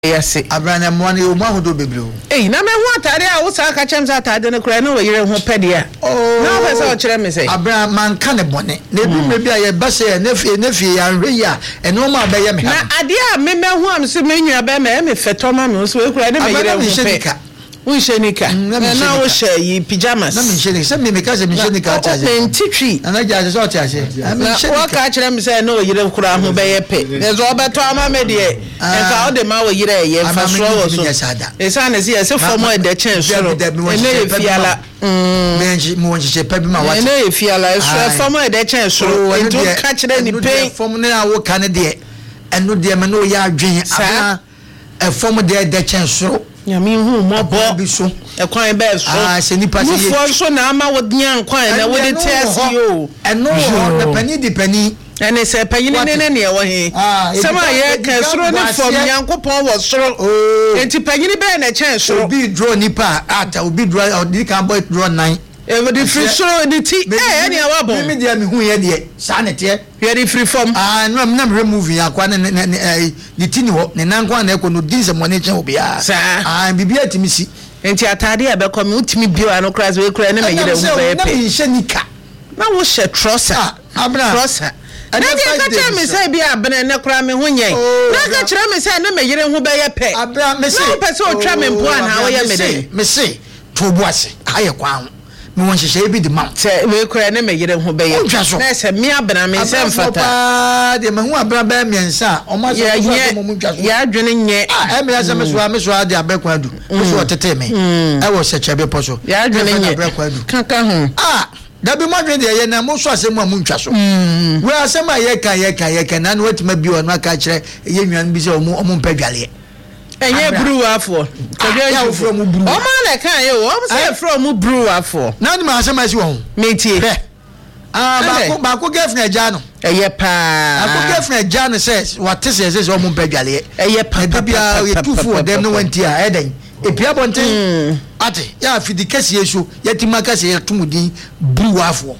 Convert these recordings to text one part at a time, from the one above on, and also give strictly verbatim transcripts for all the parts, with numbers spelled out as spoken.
Yes, Abrana money o mahodo bebre. Eh, na me hu atare a wo sa ka chem sa atade ne kura na wo yire hu pedia. Oh. Na pese o kire me say. Abrana man ka ne bone. Na bi me bia ye bese na fie na fie ya hwe ya. Eno ma be ye me ha. Na ade a me me hu am se me nwa be me me feto ma me so we kura ne me yire hu pe. Wo shenika. Na wo she yi pajamas. Na me shenika. Se me me ka se me shenika ta je. Na ntitwi. Na ja je so ta je. Na wo ka kire me say na wo yire kura hu be ye pe. Ne zo beto ama me de. Enka o de ma wo yire ye fa so wo so. Esa na si ese form e de chen so. Ene fiala. Menji mo nje pe bi ma wa. Ene fiala so form e de chen so. Ento ka kire ni pe. Form ne a wo ka ne de. Eno de me no ya adwen. Abana e form de de chen so. Nyame hu mo bo bi so e kwan be so ah se nipa se ye so na ama wodnya kwan na wodi test yo eno na pani di pani ene se pani ne ne ne e wo he sama ye ka soro ne fom yankopon wo soro enti pani be na chen soro obi draw nipa ata obi draw odi kan boy draw nine e wo di free soro di ti eh ene wa bon me dia me hu ye de sa ne te ye di free form ah no me na remove ya kwa ne ne ti ni ho ne nan kwa na ekwo no din se mo ne chen obi ah ah bibia timi si enti atade e be kom utimi bio ano class we kura ne me yire hu be na me hye nika na wo hye trouser abra trouser na dia ka tell me say bia abene ne kura me hu nyen na ka kire me say na me yire hu be ye pe abra me say na pese o twa me mpo ana wo ye me de me say to boase aye kwa me won hye bi de ma say we kura ne me yire hu be ye na say me abena me say mfata de me hu abra ba miensa o ma so so mo ntwa so ya adwene nye ah e me ya say me so me so ade abekwa adu me so tete me e wo se chebe poso ya adwene nye abekwa adu kaka hu ah dabi madwe de ye na mo so asem amu ntwa so we asem aye kan ye kan ye kan na no wetima bi o no aka kire ye nwan bi se o mo o mo mpadwale enye brew afo kodwa ya from brew o ma le kan ye o say from brew afo na ni ma asem asi won metie ah ba ko ba ko girlfriend ja no eye pa ako girlfriend ja no says what is says o mo mpadwale eye pa bibia ye tufu o dem no wanti a eden epia bonten ate ya fidi kase yesu yatima kase yetumudin brew afo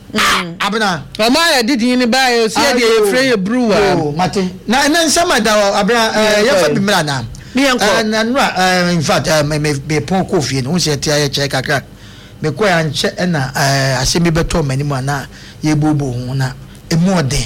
abena o ma ya didi ni ba yo si de ye frey brew a mate na na nsama da abena ye fa bi mra na na na in fact me me pon kofi no se tia ye che kakra me ko ya nche na asemi beto manimu na ye bobo hu na emu oden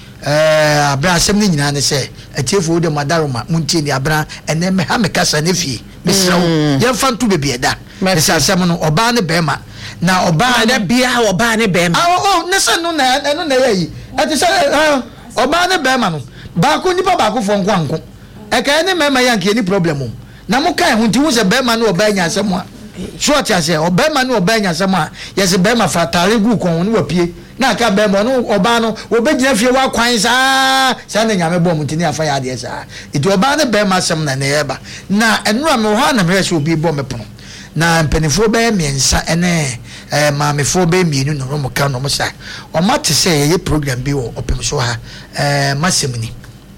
eh abena asem ni nyina ne se atiefo de madaroma muntie ni abena ene me ha me kasa ne fie mesrawo ye fa ntu bebie da esa asem no oba ne bema na oba na bia oba ne bema ah oh ne se no na eno na ye yi ati se oba ne bema no ba ko nipa ba ko fo nkwanko e ka ne mema yanke ni problem na mo kai hu nti hu se bema na oba nya asem a short ya se oba ma na oba nya asem a ye se bema fatare gu kon no wapie na ka bema no oba no obegina fie wa kwan sa sa na nyame bom nti ni afa ya de sa iti oba ne bema asem na ne yeba na enura me ho na me se obi bom me pono na mpenifo be miensa ene eh maamefo be mienu no mo ka no mo sa o mate se ye program bi wo opem so ha eh masemni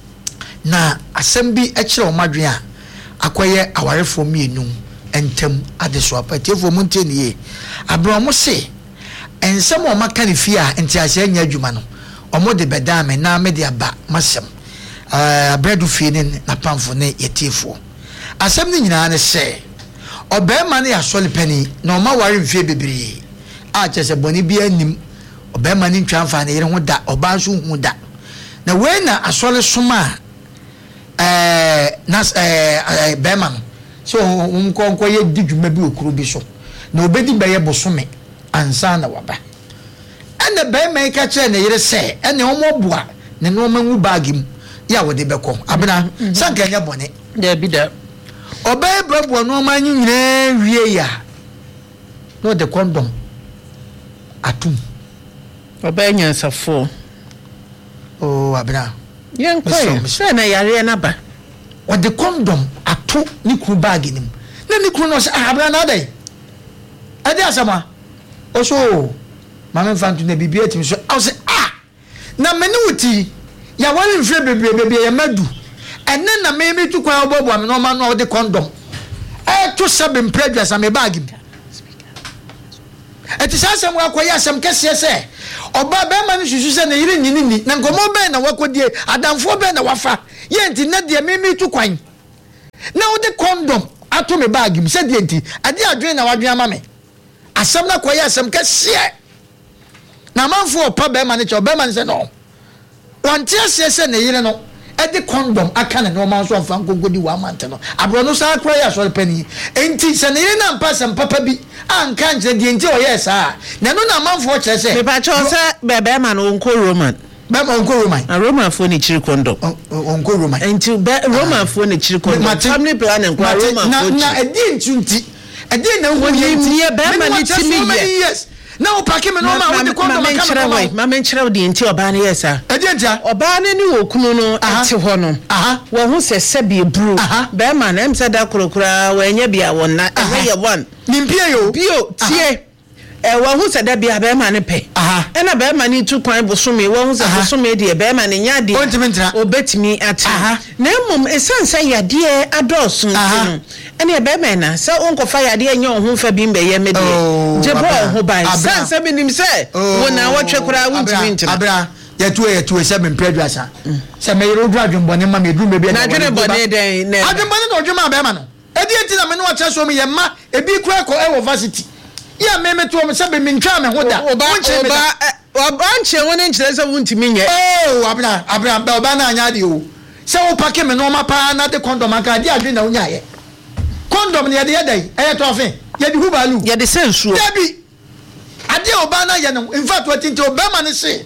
na asem bi e kire o madwen a akoye awarefo mienu entem adeso apatefo mu ntie ne ye abro mo se ensem o maka ne fie a enti ase anya adwuma no o mo de beda me na me de aba masem eh abredu fie ne na pamfo ne yetefo asem ni nyina ne se obema ne asole pani na o ma ware mfie bebre a chese boni bi anim obema ni ntwanfa ne yere ho da oba so hu da na we na asole soma eh nas eh bema no so unko unko ye didwuma bi okuru bi so na obedi beye bosome ansa na waba ene bema ka che ne yere se ene omo boa ne no manwu bagim ya wode beko abena sanka nya bone da bi da obey brabo no manyi nyina wie ya no the condom atum obey nyansafo oh abena yen koy se na yare na ba o the condom atu ni kru bag nim na ni kru no se abena na dai ade asama o so mama fantu na bibia tim so o se ah na meni wuti ya wale mfre bebie bebie ya madu ene na me me tu kwa obobo am no ma no de condom e to sabe mpredwa sa me bag mi e ti sasem wa koya asem kese se oba be ma ni susu se na yire nyini ni na ngomo be na wakodie adamfo be na wafa ye nti na de me me tu kwan now the condom ato me bag him said enti ade adwen na wadwen ama me asem na koye asem ka sie na manfo opa be ma ne che be ma ne se no wanti ase se ne yire no e de condom aka ne no man so afa nkogodi wa mante no abro no sa kra ya so pani enti se ne yire na mpa se papa bi anka nje de enti o yes ah na no na manfo che se me pa cho se be be ma no nko roman be ma nko roman a roman fo ne chiri condom nko roman enti be roman fo ne chiri condom family planning kwa roman fo na e di ntunti e di na wo ni be ma ni timi yes na o pake me no ma wo de condom aka na wai ma men chira wo de enti oba ne yesa e di entia oba ne ni wo kunu no ate ho no wo hu se se bi bru be ma na em se da kurokura wo enya bia wo na e ye one nimpie yo bio tie e wo hu se da bia be ma ne pe e na be ma ni tu kwan bosome wo hu se bosome de be ma ne nya de obetimi ate na emom esansa yade adoso no ene be ma na se onkofa yade enya ho fa bi mbe ye me de jebo ho bai sansa bi nim se wo na wotwe kura wontimi ntina abra yetu yetu se me mpredwasa se me yero dwadwen bone ma me drum be na dwene bone den na adwen bone no dwuma be ma no e di enti na me no wa so me ye ma e bi kura ko e wo varsity ya me me to me se be me ntwa me ho da oba oba oba nche woni nchire se wontimi nye oh abra abra be oba na anya de o se wo pake me no ma pa na de condom aka di adwen na unya ye condom ne ye de ye dai e to afi ye di hubalu ye de sensuo dabi ade oba na ye no in fact what into oba ma ne se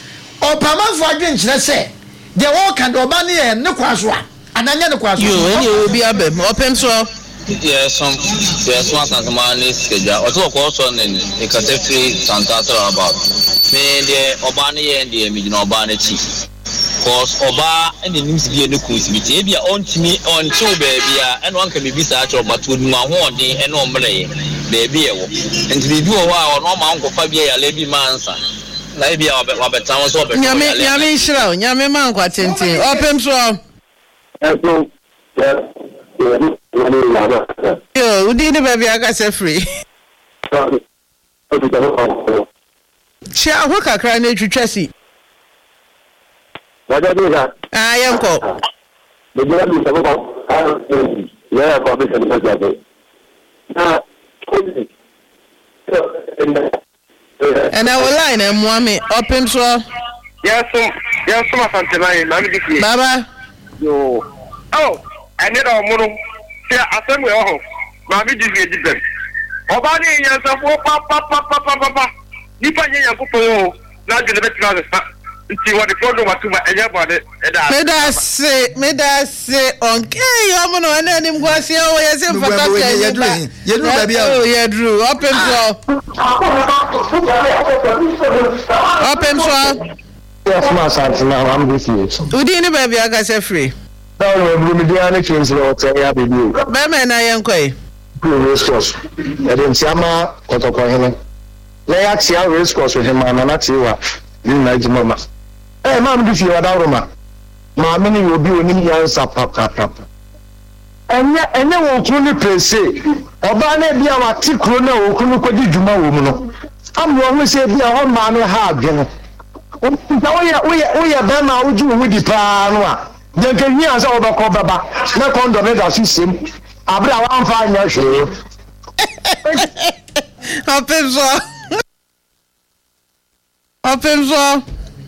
opama fo adwen nchire se de wo kan oba ne ye ne kwaso a ananya ne kwaso yo eni obi abem opem so yes some yes one santama ni skeja o to ko so ne e ka te free santa so about me de oba ne ye de mi na oba ne chi cause oba ene nims bi ene kunsi bi te bia ontimi onche baby a ene wanka me bi sa acho oba to nu ahoden ene omre baby e wo enti bi bi wo a ono ma nkofa bi ya lebi mansa na e bia wa betan so oba nyame nyame shira nyame man kwa tenten opem so eso yo udi ni baby aka se free chia ho kakra na twitwasi wada dega ah yanko de dega bi sabo ah ya ko be se ma jabe na and I will line and mwami open so yes yes ma santenai na mi diki baba yo oh ene do munu se asem we ho ma mi diki di dem oba ni yan so fo pa pa pa pa pa pa ni pa yen yan ko po na de be tira sa nti what the problem what ma enya body e da me da se me da se okay yo mo no na nim gwase o ye se mfata ka ye dru ye dru ba bia o ye dru open so open so yes ma santina am with you udi ni ba bia ka se free no no me dia na change lo te ya baby ba me na yen koi race course e dem siama kotoko hene na ya tia race course he ma na na tiwa ni na jimama eh ma me di wada roma ma me ni obi oni yansa papa papa enya enya wo kru ni presse oba na bia wa tikro na wo kru ko di djuma wo mu no am wo ho se bia ho ma me ha adwene o ta wo ya wo ya wo ya ba ma uju wo di pa no a de ke wi ansa wo ba ko baba na kondo me da su sem abra wa amfa nya hwe open so open so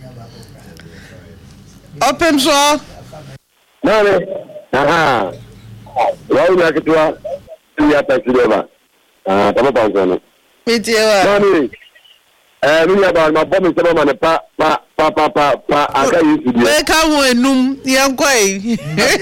open so nale aha wao na kitwa ya takireba ah tama panzono mitiewa nani eh mimi aba ma bomi sema mane pa pa pa pa pa pa aka yusu dia we ka wo enum yankoi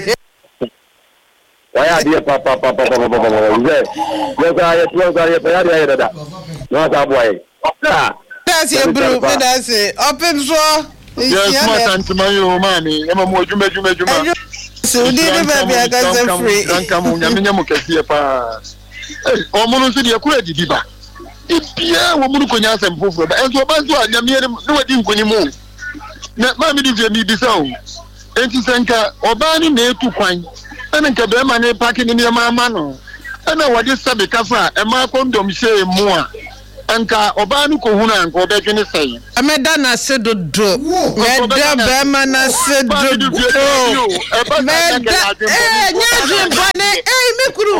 waya dia pa pa pa pa pa pa pa ye ye ka ye tuwa ka ye pa ya ya dada no ta boy ah that's your bro me that's it open so yes ma santima yo mami e ma mo juma juma juma so di ni ba bia ka se free kan kam nyame nyam kase pa eh o mo no so dia kura didi ba ibia wo mu ko nya asem foforo ba enso ba so anyame ne wadi nkoni mu na mami di je mi bisa o enti senka oba ni na etu kwan ene nka be ma ne parking ni ma ma no ene wadi sabe kafa e ma kondom she mu a anka oba ni ko huna anka oba dwene sai ameda na se dodo meda be ma na se dodo meda eh nya dwen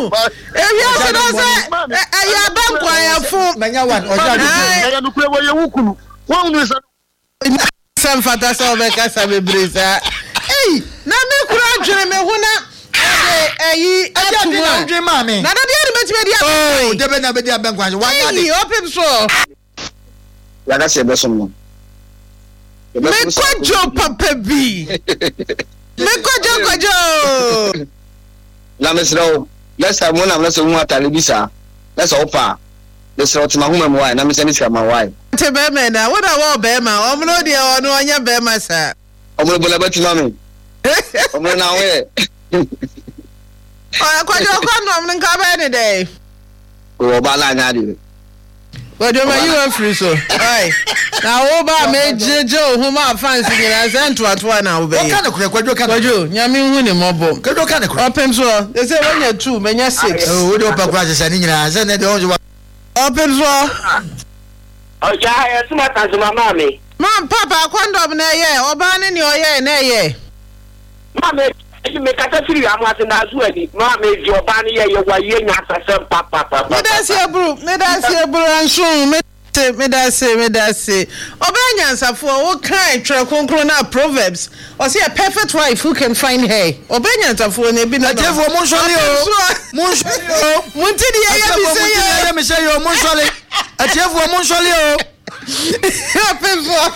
Ewi ase no se eya bank ayafo. Menya one. Oja do. Ya no kure wo ye wukunu. Won nu sa. Sam fata so be kasa bebreza. Ei, na me kura dwene me ho na eyi atu na dwene ma me. Na da dia me time dia. Oh, debe na be dia bank ayafo. Wa na de. Open so. Ya ga se be so no. Me kwajo papa bi. Me kwajo kwajo. La mesro. Let's have one of us who are telebisa. Let's opa. Let's rot my home why. Na me say me my why. Te be me na. What about be ma? Omo no dia ono anya be ma sa. Omo bola bati na me. Omo na we. Oh, kwajo kwa no me nka be ne dey. O ba la nya di. What do you free so? Aye. Now over me jejo who ma fans ni na sent to atwa na obey. O kan kure kwajo kan. Kwajo, nyame hu ni mobo. Kwajo kan kure. Open so. They say when you two, menya six. Oh, we do pa kwa se ni nyina, se ne de onjo. Open so. O ja, e tuma tan mama me. Man papa condom na ye, oba ni ni oye na ye. Mama me kata firi amase na azu ani. Mama me di oba ni ye ye wa ye nya asasem papa papa. Me da se bro, me da se bro ansun me me da se me da se oba nyansafo wo kan twa konkro na proverbs o say a perfect wife who can find her oba nyansafo na bi na atefo mo nsole o mo nsole o mo nti di ya bi say ya me say yo mo nsole atefo mo nsole o open for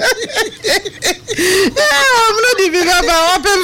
eh I'm not the baba open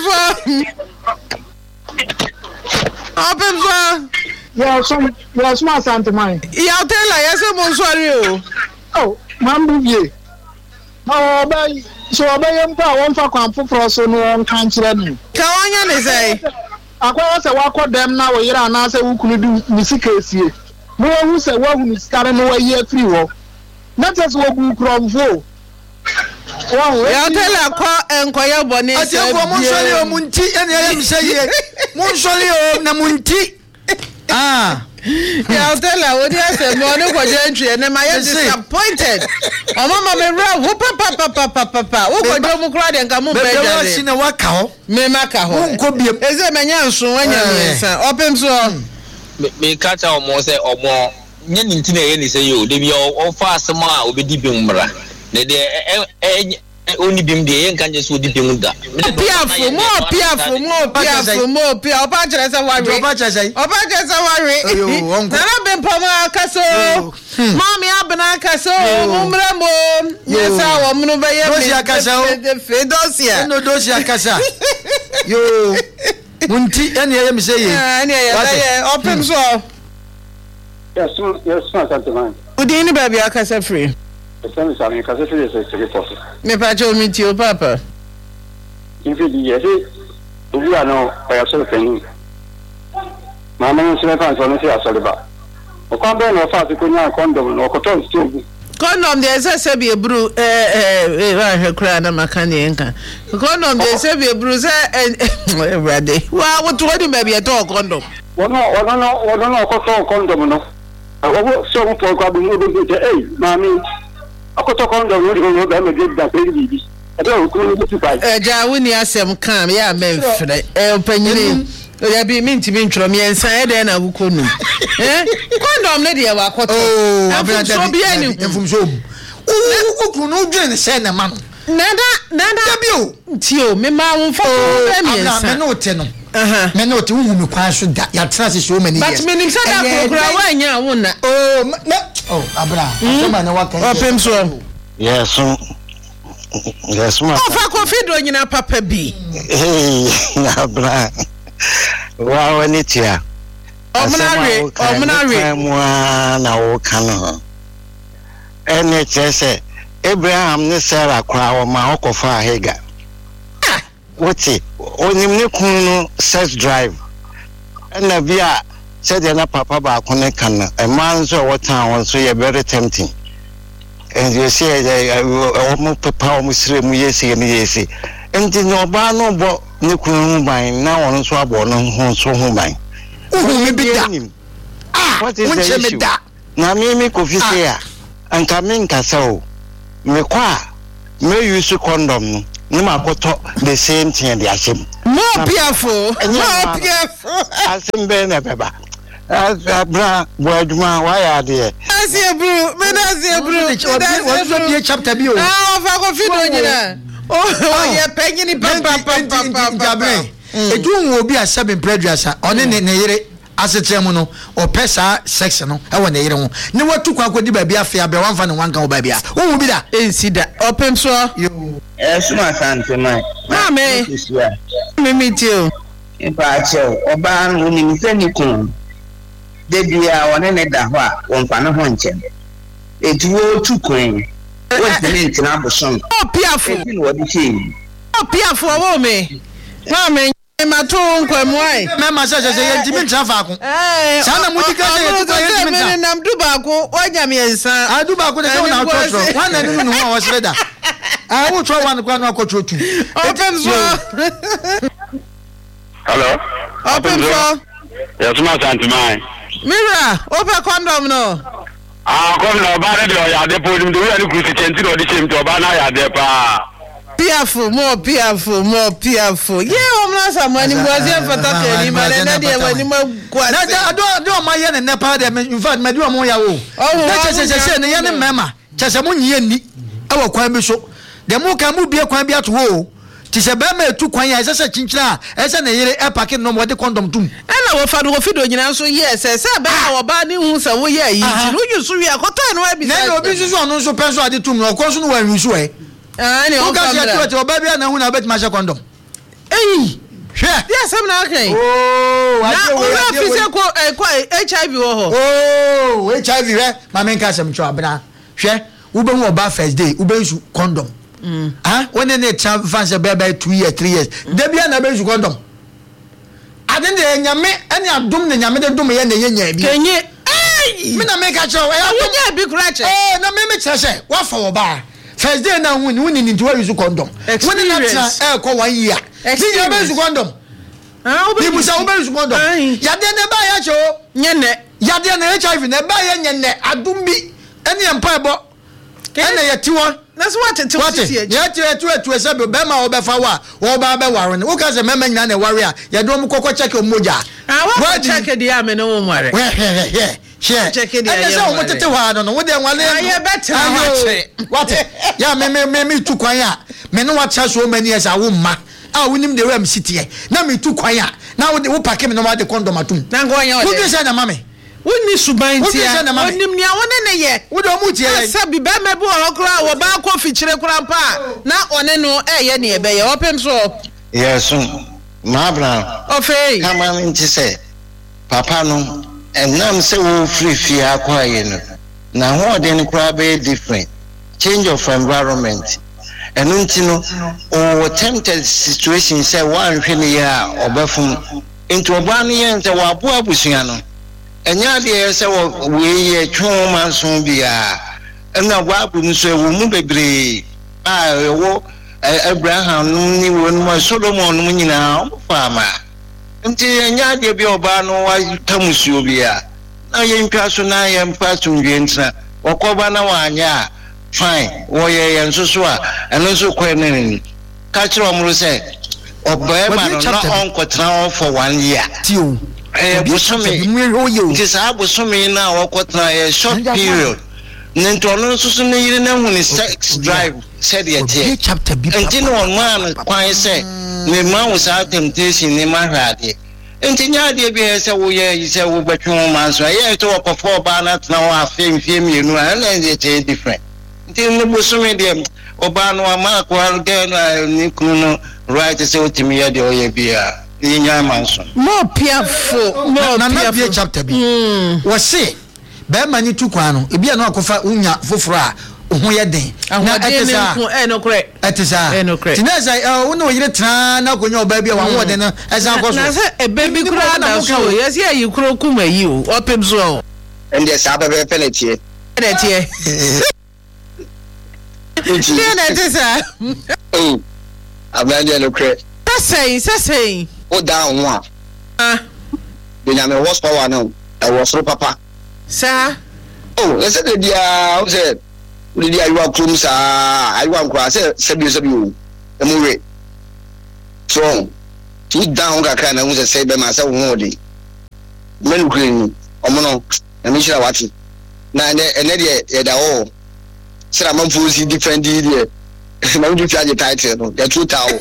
for open for Yeah, some yeah, smart Santa mine. Yeah, tell her yes, I'm sorry. Oh, mambu ye. Oh, by so obey him pa one for kwamfo for so no on kan kire ni. Ka wanya ne say. Akwa se wakọ dem na wo yira na se wukunu du musika esie. No hu se wo hu skare no wa ye free wo. Na tese wo gu kromfo. Wow, yeah, tell her ko enkoya bone se. Atefo mo nsole o munti ene ya mi say ye. Mo nsole o na munti. Ah, yeah, tell her what you say. No, no, go gentry, and I am disappointed. Oh, mama, me run. Who papa, papa, papa, papa. Who go do mo crowd and come on? Be be see na waka ho. Me maka ho. Who go be? Is it me nyanso wanya me open so. Me catch our mo say omo. Nye ninti na ye ni say yo. Dey be o fa asema a obedi bi mmra. Ne de oni bim de yen kan jesu odi bim da piafo mo piafo mo piafo mo pia oba chere se wari oba chere se oba chere se wari na na bem poma kaso mami abna kaso umre mo yesa wo mnu be ye dosia kasa o de fe dosia no dosia kasa yo munti ene ye mi se ye ene ye open so Yes, yes, Santa mine. Udini baby akasa free. Sami sami kase se se se poso. Me pa cho mi tio papa. Infi di yesi. Ubi ano pa yaso feni. Mama no se fa so no se asole ba. O kwa be no fa se ko nya condom no ko ton stove. Condom de se se bi ebru eh eh eh wa hwekra na maka ne nka. Condom de se bi ebru se eh brade. Wa what what do maybe at all condom. Wono wono no wono no ko ton condom no. Awo so mo po kwa bu mo be je eh mami akoto kondo no go go me get that baby I don't go to buy eh ja woni asem kan ya memfre eh panyini ya bi minti bi ntro me ensan e de na akukonu eh condom ne de wa akoto oh abra so bi ani enfum so ukunu dwen se na man nada nada bio tio me ma won fa me ensan me no te no aha me no te wu mi kwan so da ya tra se so many years but me nim say da kokura wa nya won na oh na oh abra asema na wa kan open so yes yes ma o fa ko fido nyina papa bi eh abra wa wani tia omunare omunare mu na wo kan ho ene chese Abraham ne Sarah kwa wo ma okofa Hagar woti onim ne kunu sex drive na bia said na papa ba kunu kan a man so what town so you very tempting and you say o mo papa o mo sire mu yesi ne yesi enti no ba no bo ne kunu ban na won so abo no ho so ho ban o me bi da ah what is the issue na me me ko fi say a anka me nkasa o me kwa me use condom no no makoto the same thing the asem more piafo more piafo asem be na beba Abra, Boyduma, why are there? I see a brew, men I see a brew. What's the chapter? Ah, if I go feed on you. Oh, yeah, Peggy, Papa, Papa. A doom will be a seven prejudice on any as a terminal or pesa section. I want to hear one. No, what took a baby affair, be one fan and one go baby. Who will be that? See that open so you. Yes, my son, tonight. Mammy, me meet you. If I tell Oban, when you send you come, they be our name at the one fan of one chain. It will two queen. What's the name to number song? Oh, Piafo, what the king? Oh, Piafo, me. Mammy. Ma ton kwa mwai mema sasa sasa yentimi trafa ko eh sana mudika sasa yentimi tra na mduba ko onya miensa aduba ko de na otro wana ninu no wa wasreda ah wo tro wan kwa na akotro tu open so hello open so yes ma santimai mira open condom no ah condom ba de o ya de podium de we ani kusi tenti no de chem to ba na ya de pa Piafo, more piafo, more piafo. Yeah, I'm not someone who was here for talking. I'm not there when you go. I don't know my yen and Nepal. In fact, my dear Moya. Oh, that's a say, the young mamma. Chasamon Yenni. Our crime show. The more can be a crime at war. Tis a bama two quine as a chinchilla, as an a packet no more the condom too. And our father will feed on you now. So, yes, as a bad or bad news away. You should be a cotton. No business on so pencil at the tomb, of course, no one you way. Ah, ni o ka se to baby na hu na bet ma condom. Eh. Hwe. Yes, am na okay. Oh, wa je we. Na office ko eh ko H I V wo ho. Oh, H I V re. Ma men ka sem cho abna. Hwe, wo be hu oba first day, wo be use condom. Mm. Ah, when they tra fancy baby two years, three years. De bia na be use condom. Aden de nyame, ene adom ne nyame de dom ye ne ye nya bi. Kenye. Eh. Me na me ka cho, eh adom nya bi kura che. Eh, na me me che che, wa fa wo ba. First day now when when into use condom. When in that eh ko one year. See you use condom. Ah, obi use condom. Ya de ne ba ya cho. Nyene. Ya de ne H I V ne ba ya nyene adum bi. Ene empa ebo. Ene ye tiwon. That's what it was. Ya ti etu etu ese be be ma obefa wa. Wo ba be ware ne. Wo ka se mema nyina ne ware a. Ya do mu kokko check omoja. Ah, what check the am ne wo ware. We he he. Share. Check it. I say o motete wa no no. Wo de wale. I better. What? Ya me me me me tu kwan ya. Me no wa cha so many years a wo ma. Ah wonim de wam city e. Na me tu kwan ya. Na wo de wo pack me no ma de condom atum. Na ngo anya wo. Wo de say na mame. Woni suban tia. Wonim nia woni ne ye. Wo de mu tie ye. Sa bi be me bu o kra wo ba ko fichire kra pa. Na one no e ye ne be ye. Open so. Yes. Ma Abraham. Ofei. Come on into say. Papa no and nam say wo free free akwa ye no. Na ho de ne kra be different. Change of environment. And untino or tempted situation say one hwene ya obefum into oban ye nte wa bo abusuan no. Enya de say we ye twoma so bia. Na wa bu nso e wo mu bebre. Ah wo Abraham ni won Solomon mu nyina fama. Nti enya de bi oba no wa tamusuo bia. Na ye ntwa so na ye mpa tumdwe ntra. Okoba na wa anya fine wo ye ye nso so a eno so kwen ne ka kire omru se oba ma no na onkotra for one year tio eh busumi nti sa busumi na okotra a short period nento no so so ne yire na hu ne sex drive said ye tie nti no on man kwan se ne ma wo sa temptation ne ma hwade nti nya de bi se wo ye se wo betwe man so ye to okofo ba na tena wo afem fiem yenu a na ye tie different nti busumi de oba no ama kwa ga ni kunu right say otimi ya de oye bia nya manso mo piafo mo na na bia chapter bi wo se be ma ni tu kwa no e bia na akofa unya foforo a ho ye den na etesa e no kre etesa e no kre tineza e wo no yire tra na konya oba bia wa ho de no esa koso na se e baby kura na so yes ya yi kuro kuma yi o opem so ende sa ba be penalty penalty yeah, that is a oh, I'm not going to cry. That's saying, that's saying. Oh, down one. Ah, then I'm a horse power now. I was so papa. Sir. Oh, let's say the dear, I said, the dear you are close. I want to say, said you, said you, the movie. So, two down, I can't say by myself, one day. men green omono na me shira wati na ene ene de e da o sira man fu si different de na me twa the title no the two tawo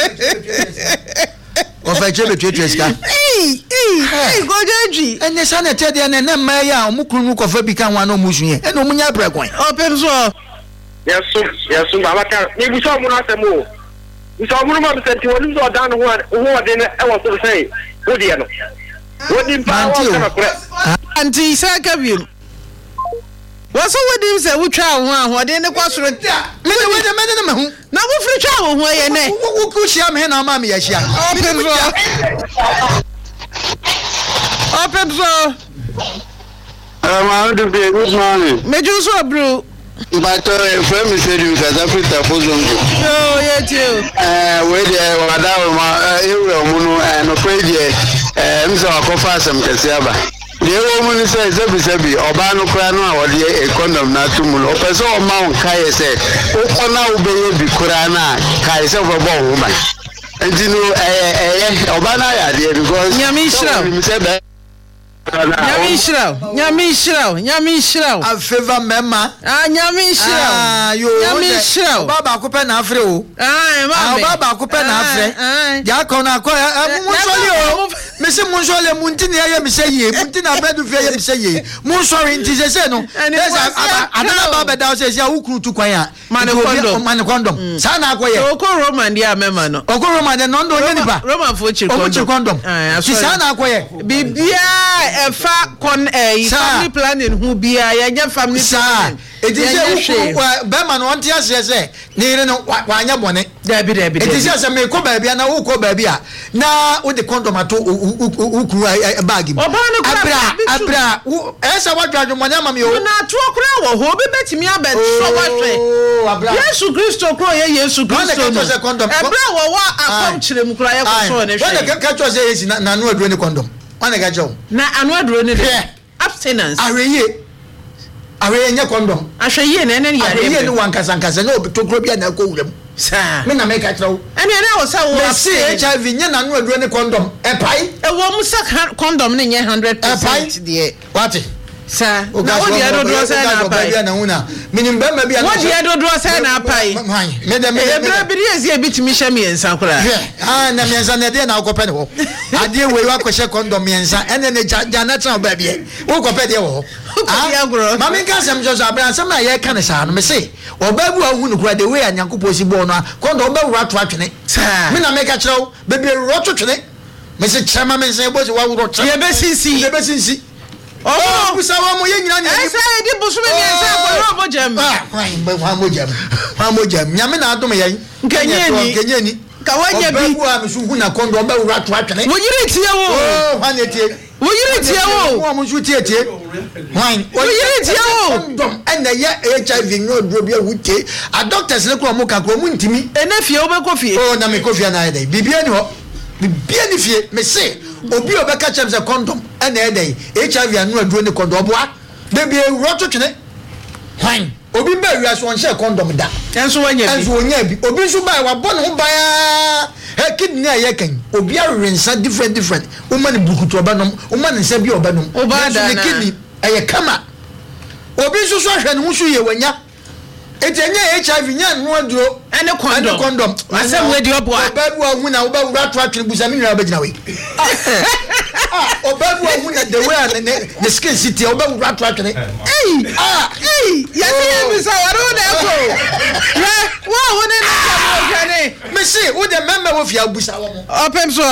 o fa chebe twetwe ska eh eh go jeji ene sa na tede ene na ma ya o mukuru ko fa bi kan wa no musuye ene o munya brekwan o pemso yeso yeso baba ka ni bi so mu na semo bi so mu no ma bi senti woni so dan ho ho de na e wo so sei wo de no wo di pa wo kana kure anti saka bi waso wodi se wo twa ho a ho de ne kwasoro me de we de me de me hu na wo firi twa ho ho ye ne wo ku shia me na ma me ya shia o pemso o pemso ama do be good morning meju so bro but uh, friend me said you South Africa pozongo oh yeah too eh we dey wada ma ewe omunu eh no pray dey eh mso akofa asem kese aba dey wo munu say sebi sebi oba no kura no a wode e condom na tumu no opeso o ma won kai say o kona wo be ye bi kura na kai say wo bo wo ma enti no eh eh oba na ya dey because nyami shira Nyami shiraw, nyami shiraw, nyami shiraw. A favor mema. Ah, nyami shiraw. Ah, yo. Nyami shiraw. Baba ko pe na afre o. Ah, mama. Ah, baba ko pe na afre. Ya ko na ko mu sori o. Me se mu sori mu nti na ye me se ye, mu nti na bedu fe ye me se ye. Mu sori nti se se no. Esa adana baba da o se ya ukuru tu kwan ya. Man condom. Man condom. Sa na ko ye. O ko Roman dia mema no. O ko Roman de no ndo nye nipa. Roman fo chi condom. O chi condom. Ah, so sa na ko ye. Bibia e fa kon eh family planning hu bia ya nya family planning it is be man won tia se se ni no wa nya bone da bi da bi it is se me ko ba bia na wo ko ba bia na wo de condom ato ukuru bag mi abra abra e se wa dwadwo mo nya mam yo na to kura wo ho be betimi abet so wa hwe Yesu Kristo kro ye Yesu Kristo no abra wo wa akom kirem kura ye ko so ne hwe wona ka cho se yesi na no aduro ni condom wana ga jo na anu aduro ni abstinence areye areye nya condom ahweye na ene ya areye ni wankasa nkasa na obitokro bia na ko wuram sa me na me ka trawo ene ene wo sa wo H I V nya na anu aduro ni condom e pai e wo mu sa condom ni nye one hundred percent de what sa na wo dia do do sa na pai na huna minim ba ma bia wo dia do do sa na pai me de me e bra bi ezi e bitimi hye me ensa kura ah na me ensa na de na akopɛ ne ho ade we wa kɔhye condom me ensa ene ne ja na tra ba bia wo kɔpɛ de wo ah ma me nka sem jo so abran sem na ye ka ne sa no me se oba bu ahu ne kura de we anyankopɔ si bo no condom ba wura to atwene me na me ka kyerɛw be be ro to twene me se kyerema me se bo se wa wuro ye be sinsi ye be sinsi oh busa wa mo ye nyina ne esa e di busu me esa ko ro bo jam ah wa mo jam wa mo jam nyame na adom ye kenye ni kenye ni ka wanya bi obabu a misu hu na kondo ba wura to atwene wo yiri tie wo oh ha ne tie wo yiri tie wo wo mo su tie tie wan wo yiri tie wo condom ena ye H I V no dro bia wutie a doctors le ko mo ka ko mu ntimi ene fie wo be ko fie oh na me ko fie na ye dai bibia ni ho bibia ni fie me se obi obeka chem se condom ena ye dai H I V anu aduro ni condom boa baby wura to twene wan obi ba wi aso on share condom da enso wanya bi enso wanya bi obi nso ba wa bɔ ne ho baa he kidney aye kan obi arensa different different woman bukutu obanom woman nsa bi obanom oba da na kidney aye kama obi nso so ahwɛ ne ho so ye wanya etenye H I V nya no aduro ene condom ene condom asem we di obo a obabu ahu na obabu rato atwene busa me nwura bagina we ah obabu ahu na the way ne ne skin city obabu rato atwene eh ah eh ya se mi sa wa ro na ko ya wa wo ne na ka mo me see wo de member wo fia busa wo mo opem so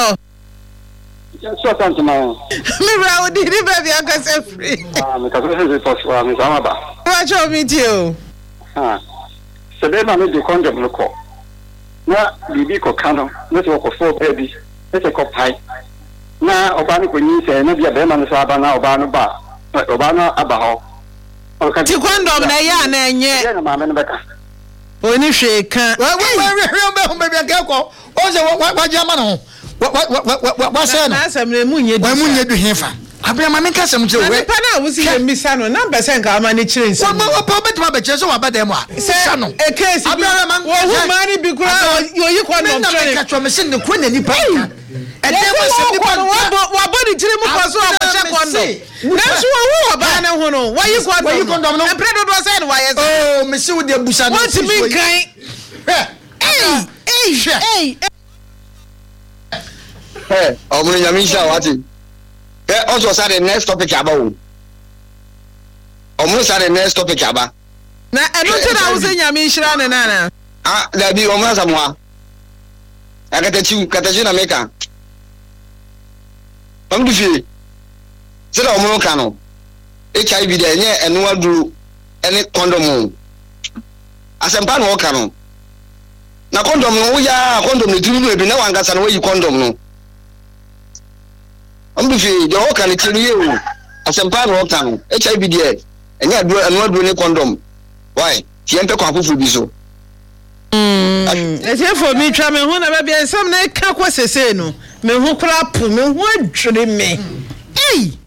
so thank you man me bra wo di ni baby akase free ah me ka so se for me sama ba wa cho mi ti o ah se be ma me de condom no ko na bibi ko kano na so ko fo baby na se ko pai na oba no ko nyi se na bia be ma no sa ba na oba no ba oba no aba ho o ka ti condom na ya na enye na ma me no beka oni hwe kan wa wa wa be ho be bia ko o se wa jama no wa wa wa wa se no na asem na mu nye du wa mu nye du hefa abrama me ka sem kire we pa na wo si ye misa no number sen ka ama ne kire nsi wo wo pa betima be kire so wa badam a sa no e case abrama wo hu mani bi kura yo yi kwa no training ka twa me sin ne ko na nipa e de wa sem nipa wa body kire mu kwa so a kwa condom nanso wo oba na ho no wayi condom wayi condom no epre do do say no waye oh me see wo de busa no what me kan eh eh eh eh omo nyamisha wati eh also say the next topic about omo say the next topic about na eno ti na wo say nyamisha ne na na ah da bi omo asamwa akatachi katachi na meka omo difi say omo no kan no H I V de nye eno aduru ene condom asempa no kan no na condom no ya condom no tunu no bi na wangasa no we condom no ambi fi de o kan tiri ye asempa no kan no H I V de enya adu eno adu ne condom why ti ente kwa fufu bi so mm e for me twa me hu na ba bia nsam na ka kwa sese no me hu kra pu me hu adwere me ei